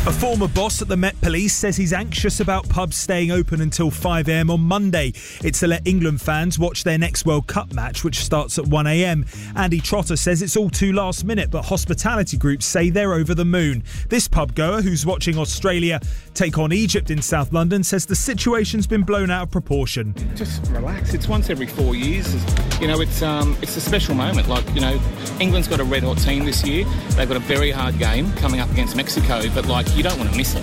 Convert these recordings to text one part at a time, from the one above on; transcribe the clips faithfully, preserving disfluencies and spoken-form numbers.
A former boss at the Met Police says he's anxious about pubs staying open until five a m on Monday. It's to let England fans watch their next World Cup match, which starts at one a m. Andy Trotter says it's all too last minute, but hospitality groups say they're over the moon. This pub goer, who's watching Australia take on Egypt in South London, says the situation's been blown out of proportion. Just relax. It's once every four years. You know, it's um, it's a special moment. Like, you know, England's got a red hot team this year. They've got a very hard game coming up against Mexico, but like, you don't want to miss it.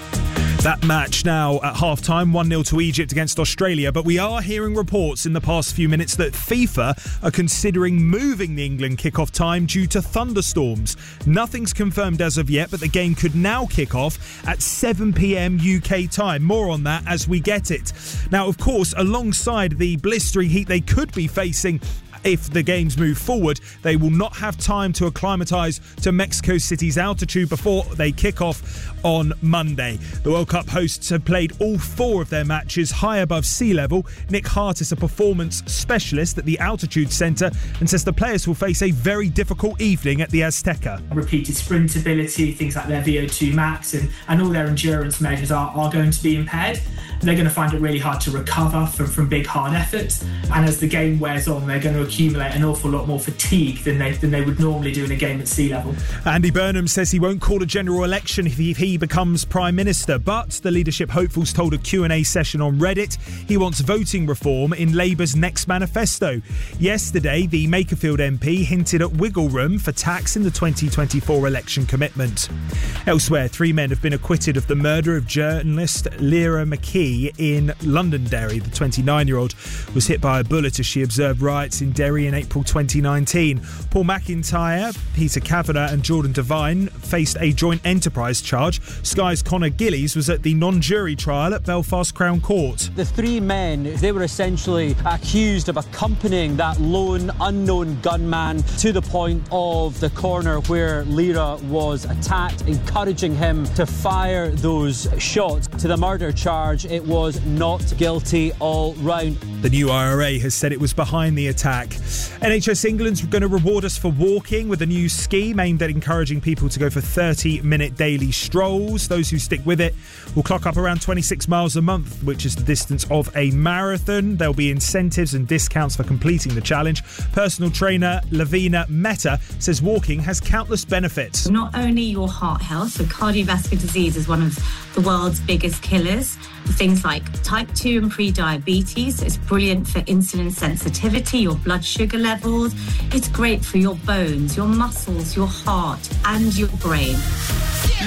That match now at half-time, one nil to Egypt against Australia. But we are hearing reports in the past few minutes that FIFA are considering moving the England kick-off time due to thunderstorms. Nothing's confirmed as of yet, but the game could now kick off at seven p m U K time. More on that as we get it. Now, of course, alongside the blistering heat they could be facing if the games move forward, they will not have time to acclimatise to Mexico City's altitude before they kick off on Monday. The World Cup hosts have played all four of their matches high above sea level. Nick Hart is a performance specialist at the Altitude Centre and says the players will face a very difficult evening at the Azteca. Repeated sprintability, things like their V O two max and, and all their endurance measures are, are going to be impaired. They're going to find it really hard to recover from, from big hard efforts, and as the game wears on, they're going to accumulate an awful lot more fatigue than they than they would normally do in a game at sea level. Andy Burnham says he won't call a general election if he, if he becomes Prime Minister, but the leadership hopefuls told a Q and A session on Reddit he wants voting reform in Labour's next manifesto. Yesterday, the Makerfield M P hinted at wiggle room for tax in the twenty twenty-four election commitment. Elsewhere, three men have been acquitted of the murder of journalist Lyra McKee in Londonderry. The twenty-nine-year-old was hit by a bullet as she observed riots in Derry in April twenty nineteen. Paul McIntyre, Peter Kavanagh and Jordan Devine faced a joint enterprise charge. Sky's Conor Gillies was at the non-jury trial at Belfast Crown Court. The three men, they were essentially accused of accompanying that lone unknown gunman to the point of the corner where Lyra was attacked, encouraging him to fire those shots. To the murder charge, it was not guilty all round. The new I R A has said it was behind the attack. N H S England's going to reward us for walking with a new scheme aimed at encouraging people to go for thirty-minute daily strolls. Those who stick with it will clock up around twenty-six miles a month, which is the distance of a marathon. There'll be incentives and discounts for completing the challenge. Personal trainer Lavina Mehta says walking has countless benefits. Not only your heart health, so cardiovascular disease is one of the world's biggest killers. Things like type two and pre-diabetes. It's brilliant for insulin sensitivity, your blood sugar levels. It's great for your bones, your muscles, your heart and your brain.